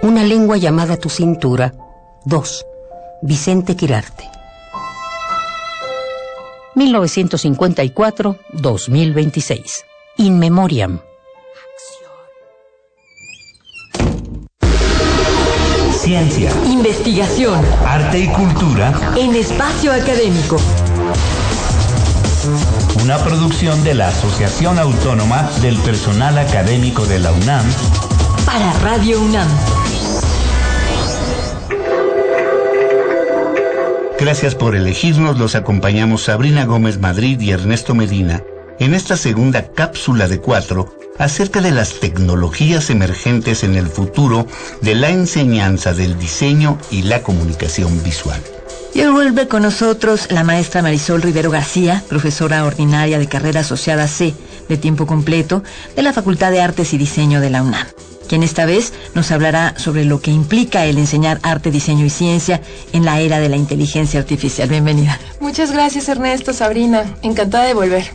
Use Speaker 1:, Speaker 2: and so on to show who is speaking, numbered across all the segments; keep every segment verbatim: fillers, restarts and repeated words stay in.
Speaker 1: Una lengua llamada tu cintura. dos. Vicente Quirarte. mil novecientos cincuenta y cuatro a dos mil veintiséis. In Memoriam.
Speaker 2: Ciencia,
Speaker 3: investigación,
Speaker 2: arte y cultura
Speaker 3: en espacio académico.
Speaker 2: Una producción de la Asociación Autónoma del Personal Académico de la UNAM
Speaker 3: para Radio UNAM.
Speaker 2: Gracias por elegirnos. Los acompañamos Sabrina Gómez Madrid y Ernesto Medina en esta segunda cápsula de cuatro acerca de las tecnologías emergentes en el futuro de la enseñanza del diseño y la comunicación visual.
Speaker 3: Y hoy vuelve con nosotros la maestra Marisol Rivero García, profesora ordinaria de carrera asociada C de tiempo completo de la Facultad de Artes y Diseño de la UNAM, quien esta vez nos hablará sobre lo que implica el enseñar arte, diseño y ciencia en la era de la inteligencia artificial. Bienvenida.
Speaker 4: Muchas gracias, Ernesto, Sabrina. Encantada de volver.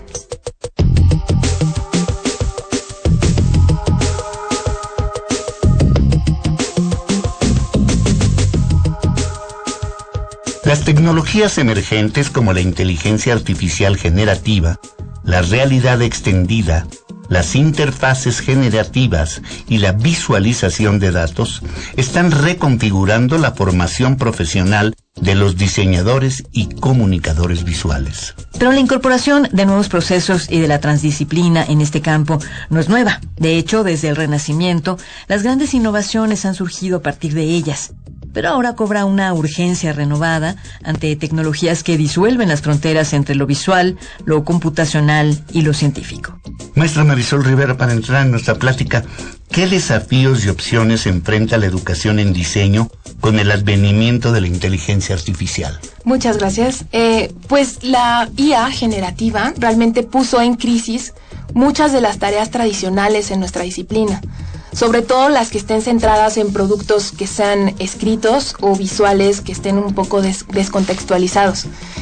Speaker 2: Las tecnologías emergentes como la inteligencia artificial generativa, la realidad extendida, las interfaces generativas y la visualización de datos están reconfigurando la formación profesional de los diseñadores y comunicadores visuales.
Speaker 3: Pero la incorporación de nuevos procesos y de la transdisciplina en este campo no es nueva. De hecho, desde el Renacimiento, las grandes innovaciones han surgido a partir de ellas. Pero ahora cobra una urgencia renovada ante tecnologías que disuelven las fronteras entre lo visual, lo computacional y lo científico.
Speaker 2: Maestra Marisol Rivera, para entrar en nuestra plática, ¿qué desafíos y opciones enfrenta la educación en diseño con el advenimiento de la inteligencia artificial?
Speaker 4: Muchas gracias. Eh, pues la I A generativa realmente puso en crisis muchas de las tareas tradicionales en nuestra disciplina, sobre todo las que estén centradas en productos que sean escritos o visuales que estén un poco des- descontextualizados.